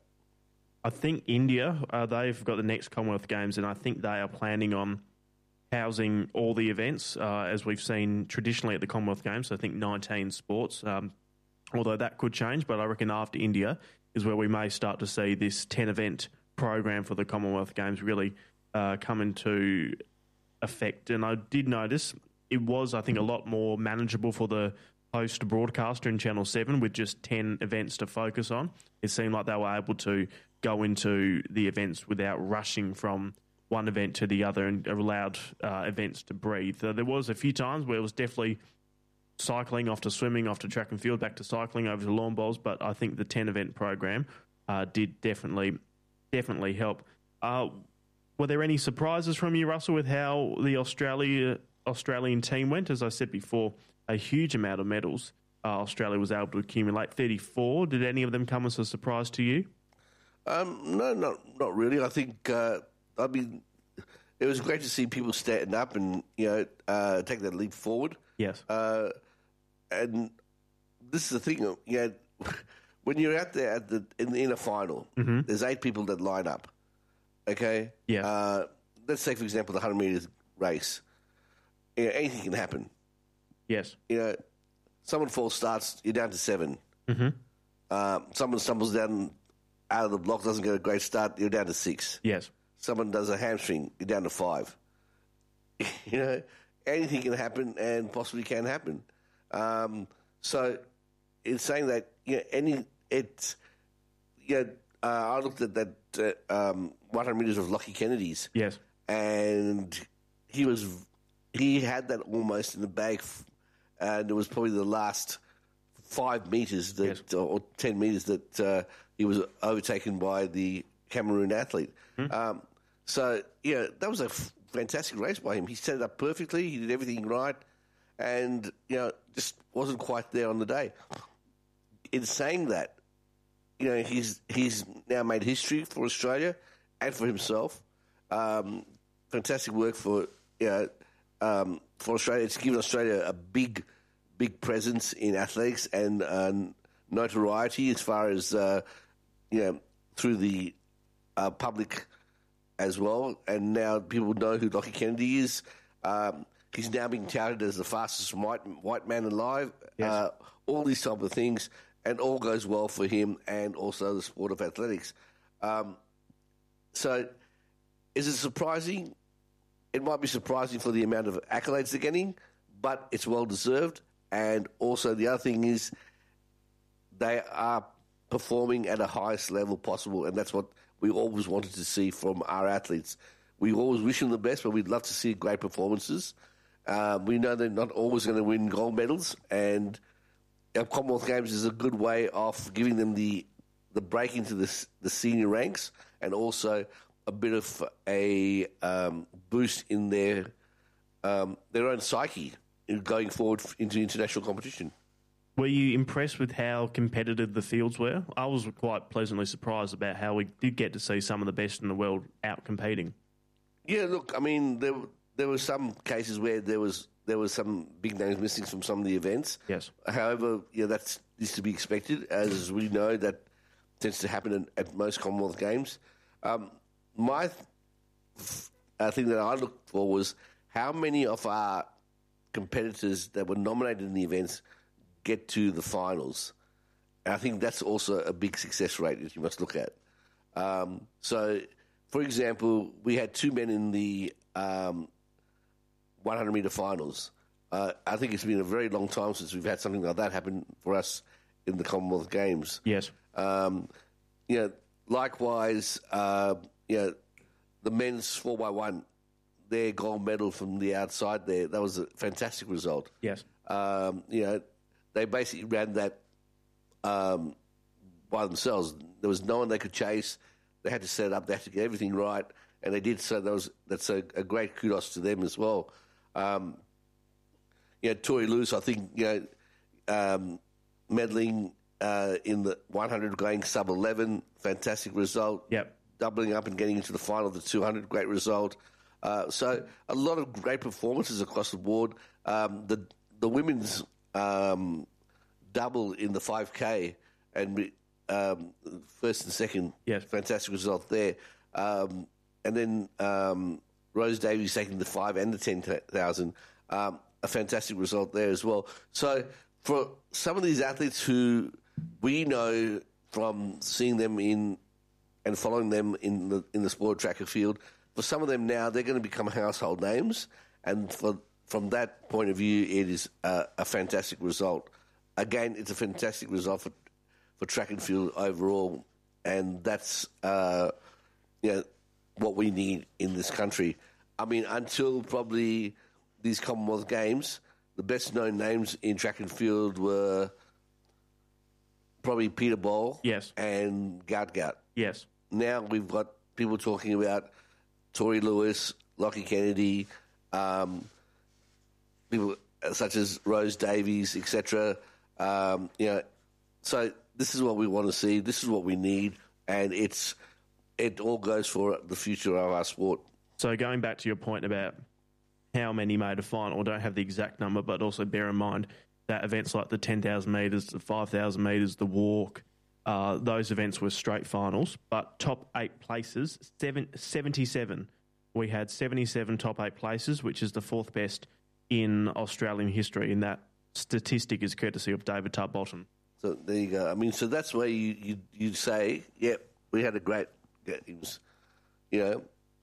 I think India, uh, they've got the next Commonwealth Games, and I think they are planning on housing all the events, uh, as we've seen traditionally at the Commonwealth Games. So I think nineteen sports, um, although that could change, but I reckon after India is where we may start to see this ten-event program for the Commonwealth Games really uh, come into effect. And I did notice it was, I think, a lot more manageable for the host broadcaster in Channel seven with just ten events to focus on. It seemed like they were able to go into the events without rushing from one event to the other and allowed uh, events to breathe. Uh, there was a few times where it was definitely cycling, off to swimming, off to track and field, back to cycling, over to lawn bowls, but I think the ten-event program uh, did definitely definitely help. Uh, were there any surprises from you, Russell, with how the Australia Australian team went? As I said before, a huge amount of medals uh, Australia was able to accumulate, thirty-four. Did any of them come as a surprise to you? Um, no, not not really. I think uh, I mean it was great to see people standing up and you know uh, take that leap forward. Yes. Uh, and this is the thing, you know, when you're out there at the in, in a final, Mm-hmm. there's eight people that line up. Okay. Yeah. Uh, let's say, for example, the hundred meters race. You know, anything can happen. Yes. You know, someone false starts, you're down to seven. Mm-hmm. Uh, someone stumbles down out of the block, doesn't get a great start, you're down to six. Yes. Someone does a hamstring, you're down to five. You know, anything can happen and possibly can happen. Um, so, in saying that, you know, any it's, you know, uh, I looked at that uh, um, one hundred meters of Lockie Kennedy's. Yes. And he was, he had that almost in the bag, and it was probably the last five meters that, Yes. or ten meters that uh, he was overtaken by the Cameroon athlete. Hmm. Um, so, yeah, that was a f- fantastic race by him. He set it up perfectly. He did everything right, and you know, just wasn't quite there on the day. In saying that, you know, he's he's now made history for Australia and for himself. Um, fantastic work for you know, um, for Australia. It's given Australia a big, big presence in athletics and uh, notoriety as far as uh, you know through the uh, public as well. And now people know who Lockie Kennedy is. Um, he's now being touted as the fastest white white man alive. Yes. Uh, all these type of things, and all goes well for him and also the sport of athletics. Um, so, is it surprising? It might be surprising for the amount of accolades they're getting, but it's well deserved. And also, the other thing is they are performing at the highest level possible, and that's what we always wanted to see from our athletes. We always wish them the best, but we'd love to see great performances. Uh, we know they're not always going to win gold medals, and our Commonwealth Games is a good way of giving them the the break into the, the senior ranks, and also a bit of a um, boost in their um, their own psyche. going forward into international competition. Were you impressed with how competitive the fields were? I was quite pleasantly surprised about how we did get to see some of the best in the world out competing. Yeah, look, I mean, there there were some cases where there was there was some big names missing from some of the events. Yes. However, yeah, that's is to be expected, as we know that tends to happen in, at most Commonwealth Games. Um, my th- uh, thing that I looked for was how many of our competitors that were nominated in the events get to the finals. And I think that's also a big success rate that you must look at. Um, so, for example, we had two men in the um, one hundred metre finals. Uh, I think it's been a very long time since we've had something like that happen for us in the Commonwealth Games. Yes. Um, you know, likewise, uh, you know, the men's four by one, their gold medal from the outside there, that was a fantastic result. Yes. Um, you know, they basically ran that um, by themselves. There was no one they could chase. They had to set it up. They had to get everything right, and they did. So that was that's a, a great kudos to them as well. Um, you know, Tori Lewis, I think, you know, um, medaling uh, in the one hundred, going sub eleven, fantastic result. Yep. Doubling up and getting into the final of the two hundred, great result. Uh, so a lot of great performances across the board. Um, the the women's um, double in the five K and um, first and second, yes. fantastic result there. Um, and then um, Rose Davies taking the five and the ten thousand, um, a fantastic result there as well. So for some of these athletes who we know from seeing them in and following them in the in the sport track and field, for some of them now they're going to become household names, and for from that point of view, it is a, a fantastic result. Again, it's a fantastic result for for track and field overall, and that's uh, you know, what we need in this country. I mean, until probably these Commonwealth Games, the best known names in track and field were probably Peter Ball, yes, and Gout Gout. Yes. Now we've got people talking about Tori Lewis, Lockie Kennedy, um, people such as Rose Davies, et cetera. Um, you know, so this is what we want to see. This is what we need, and it's it all goes for the future of our sport. So going back to your point about how many made a final, I don't have the exact number, but also bear in mind that events like the ten thousand metres, the five thousand metres, the walk, uh, those events were straight finals, but top eight places, seven, seventy-seven. We had seventy-seven top eight places, which is the fourth best in Australian history, and that statistic is courtesy of David Tubb-Bottom. So there you go. I mean, so that's where you, you, you'd say, yep, we had a great games, you know.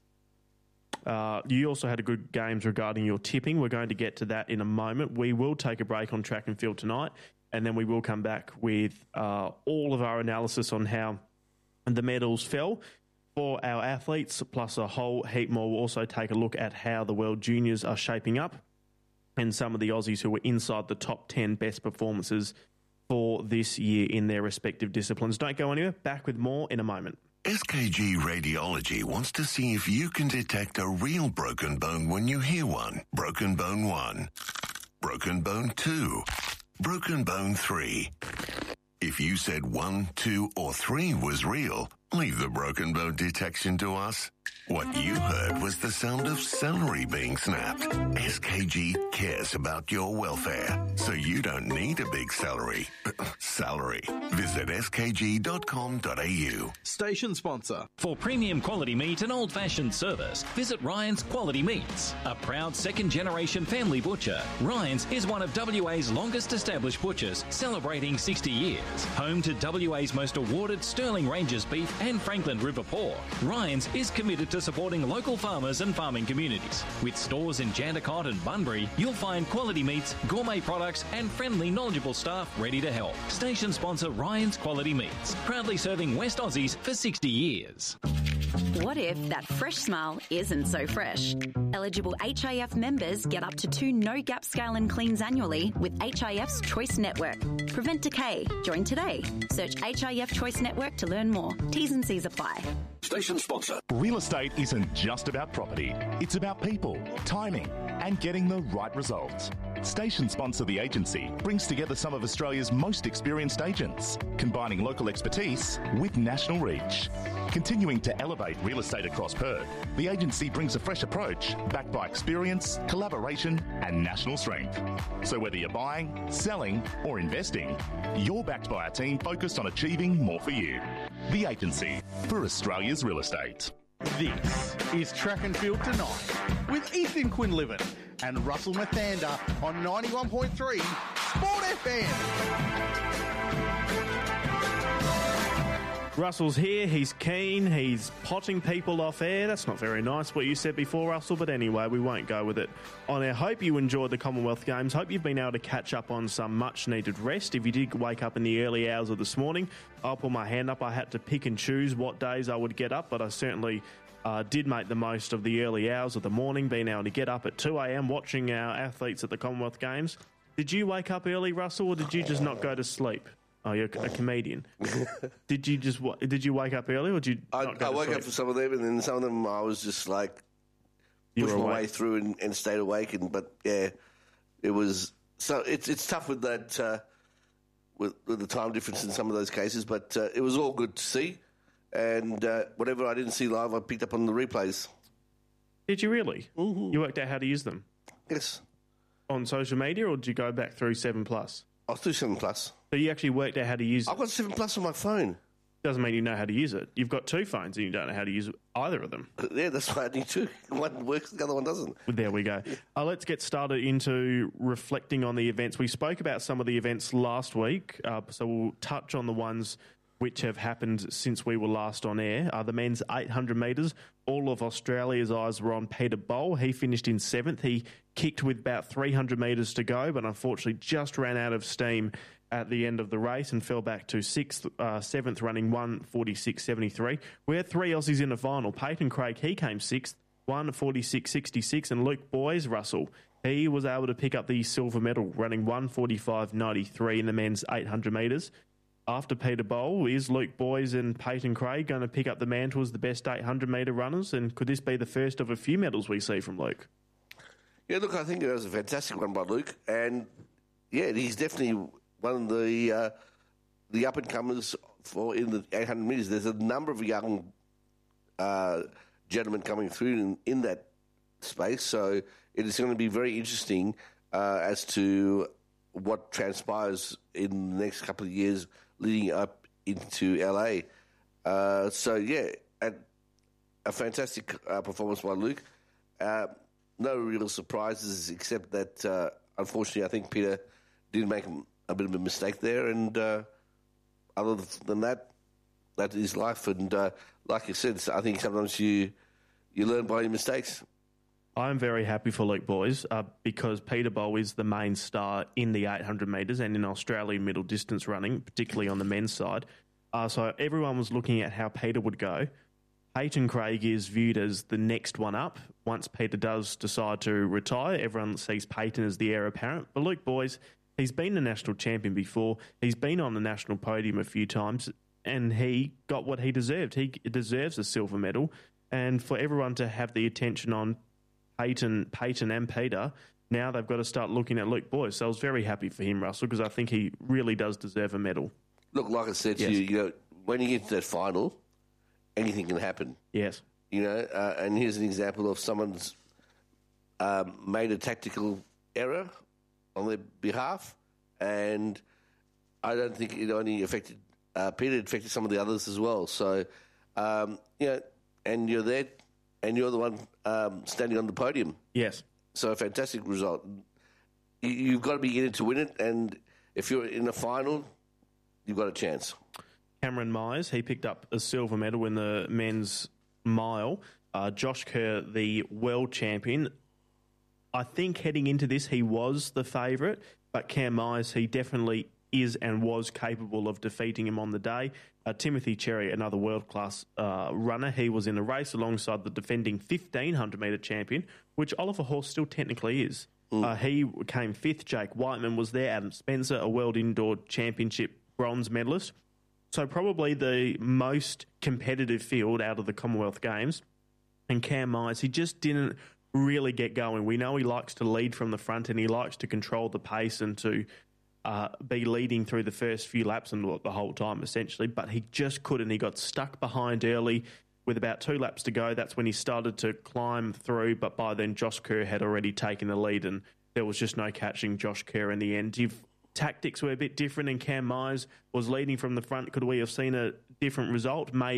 Uh, you also had a good games regarding your tipping. We're going to get to that in a moment. We will take a break on track and field tonight, and then we will come back with uh, all of our analysis on how the medals fell for our athletes, plus a whole heap more. We'll also take a look at how the World Juniors are shaping up and some of the Aussies who were inside the top ten best performances for this year in their respective disciplines. Don't go anywhere. Back with more in a moment. S K G Radiology wants to see if you can detect a real broken bone when you hear one. Broken bone one. Broken bone two. Broken bone three. If you said one, two, or three was real, leave the broken bone detection to us. What you heard was the sound of celery being snapped. S K G cares about your welfare, so you don't need a big celery. Salary. Visit s k g dot com dot a u. Station sponsor. For premium quality meat and old-fashioned service, visit Ryan's Quality Meats. A proud second-generation family butcher, Ryan's is one of W A's longest-established butchers, celebrating sixty years. Home to W A's most awarded Sterling Ranges beef and Franklin River pork, Ryan's is committed to supporting local farmers and farming communities. With stores in Jandakot and Bunbury, you'll find quality meats, gourmet products, and friendly, knowledgeable staff ready to help. Station sponsor Ryan's Quality Meats, proudly serving West Aussies for sixty years. What if that fresh smile isn't so fresh? Eligible H I F members get up to two no-gap scale and cleans annually with H I F's Choice Network. Prevent decay. Join today. Search H I F Choice Network to learn more. T's and C's apply. Station sponsor. Real estate isn't just about property. It's about people, timing, and getting the right results. Station sponsor The Agency brings together some of Australia's most experienced agents, combining local expertise with national reach. Continuing to elevate real estate across Perth, The Agency brings a fresh approach backed by experience, collaboration, and national strength. So whether you're buying, selling, or investing, you're backed by a team focused on achieving more for you. The Agency for Australia's real estate. This is Track and Field Tonight with Ethan Quinlivan and Russell Mathanda on ninety-one point three Sport F M. Russell's here, he's keen, he's potting people off air. That's not very nice what you said before, Russell, but anyway, we won't go with it on air. Hope you enjoyed the Commonwealth Games. Hope you've been able to catch up on some much-needed rest. If you did wake up in the early hours of this morning, I'll put my hand up. I had to pick and choose what days I would get up, but I certainly uh, did make the most of the early hours of the morning, being able to get up at two a.m, watching our athletes at the Commonwealth Games. Did you wake up early, Russell, or did you just not go to sleep? Oh, you're a comedian. Did you just did you wake up early, or did you? I, not go I to woke sleep? up for some of them, and then some of them I was just like You pushed were my awake. way through and, and stayed awake. And but yeah, it was so it's it's tough with that uh, with, with the time difference in some of those cases. But uh, it was all good to see, and uh, whatever I didn't see live, I picked up on the replays. Did you really? Mm-hmm. You worked out how to use them? Yes. On social media, or did you go back through seven Plus? I'll do seven Plus. So you actually worked out how to use it? I've got seven Plus on my phone. Doesn't mean you know how to use it. You've got two phones and you don't know how to use either of them. Yeah, that's why I need two. One works, the other one doesn't. There we go. Uh, let's get started into reflecting on the events. We spoke about some of the events last week, uh, so we'll touch on the ones which have happened since we were last on air. Uh, the men's eight hundred metres, all of Australia's eyes were on Peter Bowl. He finished in seventh. He kicked with about three hundred metres to go, but unfortunately just ran out of steam at the end of the race and fell back to sixth, uh, seventh, running one forty-six seventy-three. We had three Aussies in the final. Peyton Craig, he came sixth, one forty-six sixty-six, and Luke Boys, Russell, he was able to pick up the silver medal, running one forty-five ninety-three in the men's eight hundred metres. After Peter Bowl, is Luke Boys and Peyton Craig going to pick up the mantle as the best eight hundred metre runners? And could this be the first of a few medals we see from Luke? Yeah, look, I think it was a fantastic run by Luke. And, yeah, he's definitely one of the uh, the up-and-comers for in the eight hundred metres. There's a number of young uh, gentlemen coming through in, in that space. So it is going to be very interesting uh, as to what transpires in the next couple of years leading up into L A. Uh, so, yeah, a, a fantastic uh, performance by Luke. Uh, no real surprises except that, uh, unfortunately, I think Peter did make a bit of a mistake there. And uh, other than that, that is life. And uh, like you said, I think sometimes you you learn by your mistakes. I'm very happy for Luke Boys uh, because Peter Bowl is the main star in the eight hundred metres and in Australian middle distance running, particularly on the men's side. Uh, so everyone was looking at how Peter would go. Peyton Craig is viewed as the next one up. Once Peter does decide to retire, everyone sees Peyton as the heir apparent. But Luke Boys, he's been a national champion before. He's been on the national podium a few times, and he got what he deserved. He deserves a silver medal. And for everyone to have the attention on Peyton, Peyton and Peter, now they've got to start looking at Luke Boys. So I was very happy for him, Russell, because I think he really does deserve a medal. Look, like I said to Yes. you, you know, when you get to that final, anything can happen. Yes. You know, uh, and here's an example of someone's um, made a tactical error on their behalf, and I don't think it only affected uh, Peter, it affected some of the others as well. So, um, you know, and you're there, and you're the one um, standing on the podium. Yes. So a fantastic result. You, you've got to be in it to win it, and if you're in the final, you've got a chance. Cameron Myers, he picked up a silver medal in the men's mile. Uh, Josh Kerr, the world champion. I think heading into this, he was the favourite, but Cam Myers, he definitely is and was capable of defeating him on the day. Uh, Timothy Cherry, another world-class uh, runner, he was in the race alongside the defending fifteen hundred metre champion, which Oliver Horse still technically is. Mm. Uh, he came fifth. Jake Whiteman was there. Adam Spencer, a World Indoor Championship bronze medalist. So probably the most competitive field out of the Commonwealth Games. And Cam Myers, he just didn't really get going. We know he likes to lead from the front and he likes to control the pace and to uh, be leading through the first few laps and the whole time, essentially. But he just couldn't. He got stuck behind early with about two laps to go. That's when he started to climb through. But by then, Josh Kerr had already taken the lead and there was just no catching Josh Kerr in the end. If tactics were a bit different and Cam Myers was leading from the front, could we have seen a different result? Maybe.